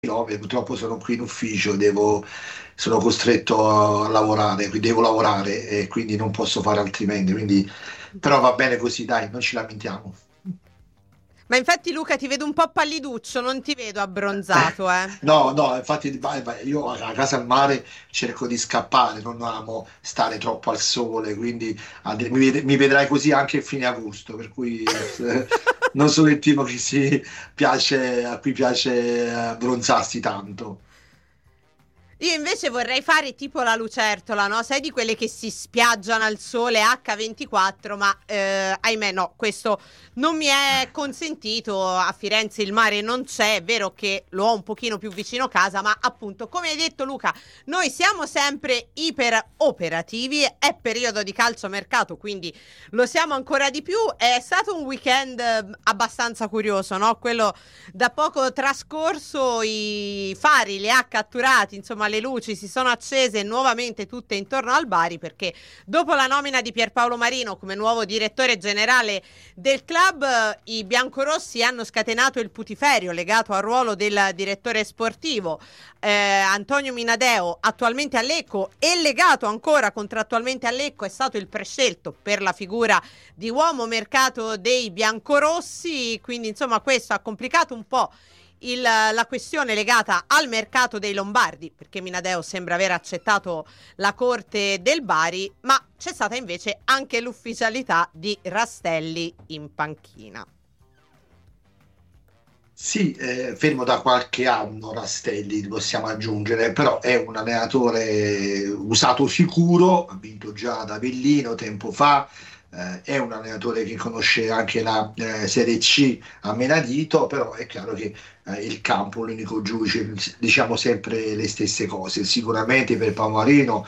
purtroppo sono qui in ufficio, sono costretto a lavorare, quindi devo lavorare e quindi non posso fare altrimenti. Però va bene così, dai, non ci lamentiamo. Ma infatti Luca ti vedo un po' palliduccio, non ti vedo abbronzato, eh. No, no, infatti io a casa al mare cerco di scappare, non amo stare troppo al sole, quindi mi vedrai così anche a fine agosto, per cui non sono il tipo a cui piace bronzarsi tanto. Io invece vorrei fare tipo la lucertola, no? Sai di quelle che si spiaggiano al sole H24, ma ahimè no, questo non mi è consentito. A Firenze il mare non c'è, è vero che lo ho un pochino più vicino casa, ma appunto, come hai detto Luca, noi siamo sempre iper operativi, è periodo di calciomercato, quindi lo siamo ancora di più. È stato un weekend abbastanza curioso, no? Quello da poco trascorso, i fari li ha catturati, insomma le luci si sono accese nuovamente tutte intorno al Bari, perché dopo la nomina di Pierpaolo Marino come nuovo direttore generale del club, i biancorossi hanno scatenato il putiferio legato al ruolo del direttore sportivo. Antonio Minadeo, attualmente a Lecco e legato ancora contrattualmente a Lecco, è stato il prescelto per la figura di uomo mercato dei biancorossi, quindi insomma questo ha complicato un po' la questione legata al mercato dei Lombardi, perché Minadeo sembra aver accettato la corte del Bari, ma c'è stata invece anche l'ufficialità di Rastelli in panchina. Sì, fermo da qualche anno Rastelli, possiamo aggiungere, però è un allenatore usato sicuro, ha vinto già ad Avellino tempo fa, è un allenatore che conosce anche la Serie C a menadito, però è chiaro che il campo, l'unico giudice, diciamo sempre le stesse cose. Sicuramente per Pamarino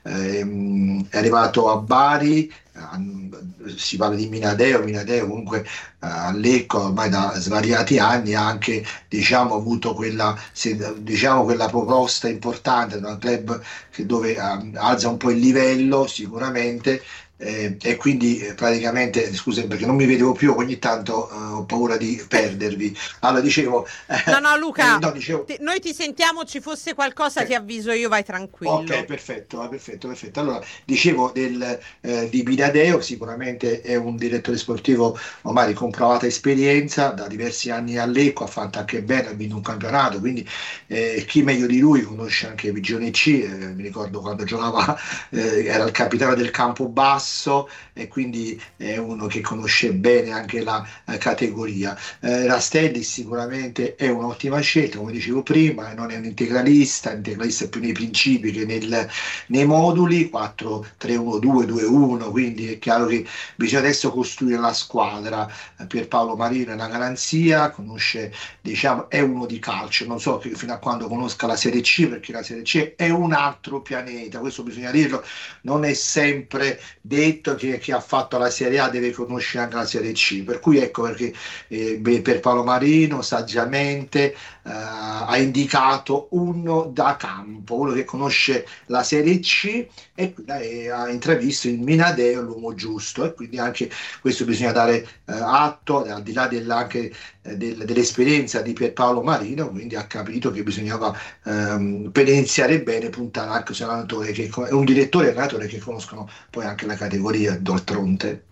è arrivato a Bari, si parla di Minadeo, Minadeo comunque a Lecco ormai da svariati anni ha anche diciamo, avuto diciamo, quella proposta importante da un club dove alza un po' il livello sicuramente e quindi praticamente, scusami perché non mi vedevo più, ogni tanto ho paura di perdervi. Allora dicevo, No, no, Luca, no, dicevo, noi ti sentiamo, ci fosse qualcosa ti ok. avviso io, vai Ok, tranquillo. perfetto, perfetto, perfetto. Allora, dicevo di Binadeo, sicuramente è un direttore sportivo ormai di comprovata esperienza, da diversi anni a Lecco, ha fatto anche bene, ha vinto un campionato, quindi chi meglio di lui conosce anche Vigione C, mi ricordo quando giocava, era il capitano del Campobasso e quindi è uno che conosce bene anche la categoria. Rastelli sicuramente è un'ottima scelta, come dicevo prima, non è un integralista più nei principi che nei moduli 4-3-1-2-2-1, quindi è chiaro che bisogna adesso costruire la squadra. Pierpaolo Marino è una garanzia, conosce, diciamo, è uno di calcio, non so fino a quando conosca la Serie C, perché la Serie C è un altro pianeta, questo bisogna dirlo, non è sempre detto che chi ha fatto la Serie A deve conoscere anche la Serie C, per cui ecco perché per Paolo Marino saggiamente ha indicato uno da campo, uno che conosce la Serie C e quindi ha intravisto in Minadeo l'uomo giusto e quindi anche questo bisogna dare atto, al di là anche dell'esperienza di Pierpaolo Marino, quindi ha capito che bisognava per iniziare bene puntare anche su un allenatore che è un direttore e un allenatore che conoscono poi anche la categoria d'oltronte.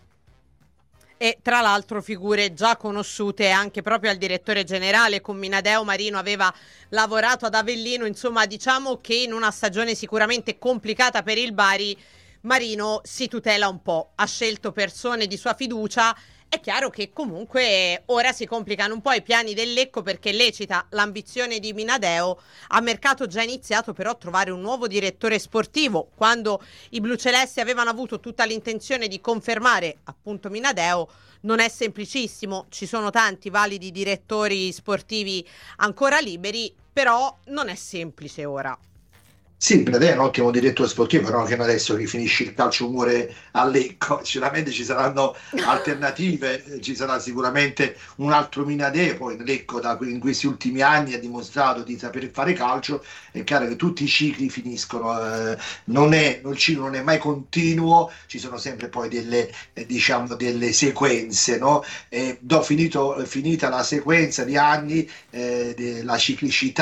E tra l'altro figure già conosciute anche proprio al direttore generale. Con Minadeo Marino aveva lavorato ad Avellino, insomma diciamo che in una stagione sicuramente complicata per il Bari Marino si tutela un po', ha scelto persone di sua fiducia. È chiaro che comunque ora si complicano un po' i piani del Lecco, perché è lecita l'ambizione di Minadeo, a mercato già iniziato però, trovare un nuovo direttore sportivo. Quando i blucelesti avevano avuto tutta l'intenzione di confermare appunto Minadeo, non è semplicissimo, ci sono tanti validi direttori sportivi ancora liberi, però non è semplice ora. Sì, per te è un ottimo direttore sportivo, però che adesso che finisce il calcio muore a Lecco, sicuramente ci saranno alternative, ci sarà sicuramente un altro Minadè, poi Lecco in questi ultimi anni ha dimostrato di saper fare calcio, è chiaro che tutti i cicli finiscono, il ciclo non è mai continuo, ci sono sempre poi diciamo, delle sequenze, no? Finita la sequenza di anni, la ciclicità